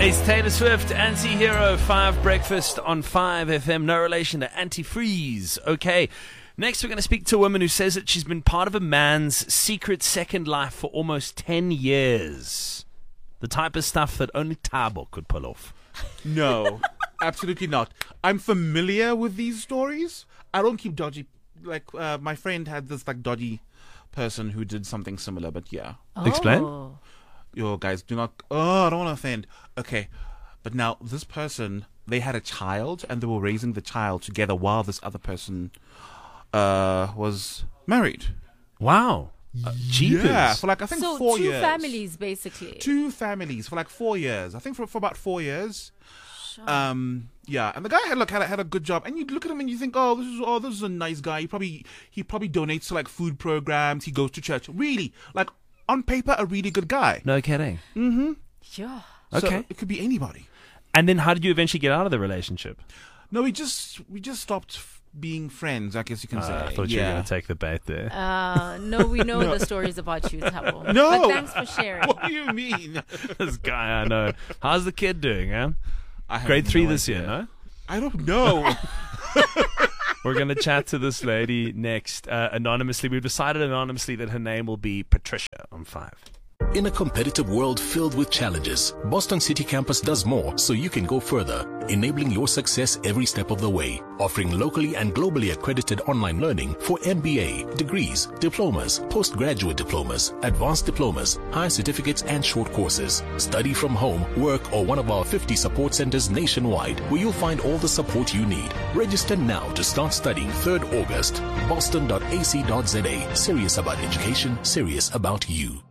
It's Taylor Swift, Anti-Hero, 5 Breakfast on 5 FM. No relation to Antifreeze. Okay. Next, we're going to speak to a woman who says that she's been part of a man's secret second life for almost 10 years. The type of stuff that only Tabo could pull off. No, absolutely not. I'm familiar with these stories. I don't keep dodgy. Like, my friend had this, dodgy person who did something similar, but yeah. Oh. Explain. Yo, guys, do not... Oh, I don't want to offend. Okay, but now, this person, they had a child, and they were raising the child together while this other person was married. Wow. Jeepers. Yeah, for I think 4 years. So 2 families, basically. 2 families for 4 years. I think for about 4 years. Sure. Yeah, and the guy had a good job, and you look at him and you think, this is a nice guy. He probably donates to food programs. He goes to church. Really, on paper, a really good guy. No kidding. Mm-hmm. Yeah. Okay. So it could be anybody. And then how did you eventually get out of the relationship? No, we just stopped being friends, I guess you can say. I thought you were going to take the bait there. No, we know the stories about you, Tabo. No. But thanks for sharing. What do you mean? This guy I know. How's the kid doing, man? I have Grade 3 no this idea. year, no? I don't know. We're going to chat to this lady next anonymously. We've decided anonymously that her name will be Patricia on 5. In a competitive world filled with challenges, Boston City Campus does more so you can go further, enabling your success every step of the way, offering locally and globally accredited online learning for MBA, degrees, diplomas, postgraduate diplomas, advanced diplomas, higher certificates and short courses. Study from home, work, or one of our 50 support centers nationwide where you'll find all the support you need. Register now to start studying 3rd August. Boston.ac.za. Serious about education, serious about you.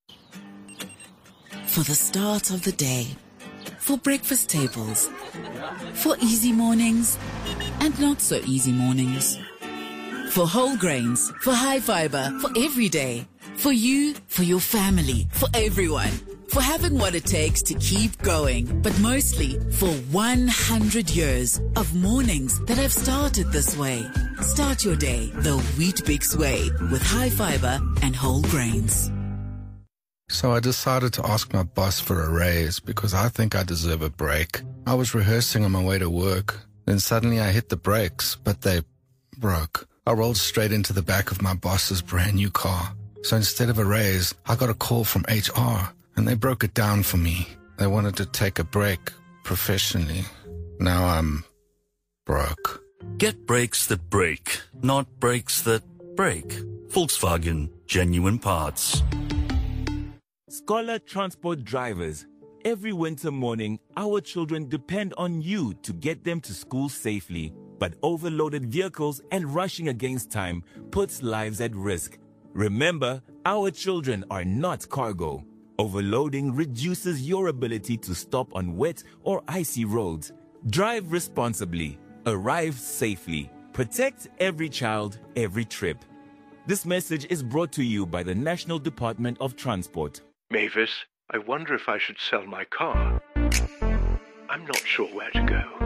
For the start of the day, for breakfast tables, for easy mornings and not so easy mornings, for whole grains, for high fiber, for every day, for you, for your family, for everyone, for having what it takes to keep going, but mostly for 100 years of mornings that have started this way. Start your day the Wheat Bix way with high fiber and whole grains. So I decided to ask my boss for a raise because I think I deserve a break. I was rehearsing on my way to work. Then suddenly I hit the brakes, but they broke. I rolled straight into the back of my boss's brand new car. So instead of a raise, I got a call from HR, and they broke it down for me. They wanted to take a break professionally. Now I'm broke. Get brakes that break, not brakes that break. Volkswagen Genuine Parts. Scholar Transport drivers, every winter morning, our children depend on you to get them to school safely. But overloaded vehicles and rushing against time puts lives at risk. Remember, our children are not cargo. Overloading reduces your ability to stop on wet or icy roads. Drive responsibly. Arrive safely. Protect every child, every trip. This message is brought to you by the National Department of Transport. Mavis, I wonder if I should sell my car. I'm not sure where to go.